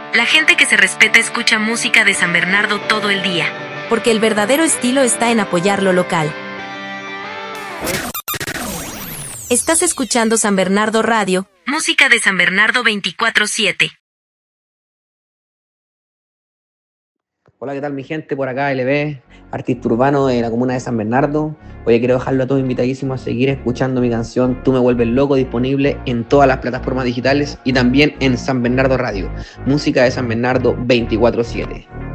La gente que se respeta escucha música de San Bernardo todo el día. Porque el verdadero estilo está en apoyar lo local. Estás escuchando San Bernardo Radio. Música de San Bernardo 24/7. Hola, ¿qué tal mi gente? Por acá LB, artista urbano de la comuna de San Bernardo. Oye, quiero dejarlo a todos invitadísimos a seguir escuchando mi canción Tú me vuelves loco, disponible en todas las plataformas digitales y también en San Bernardo Radio. Música de San Bernardo 24/7.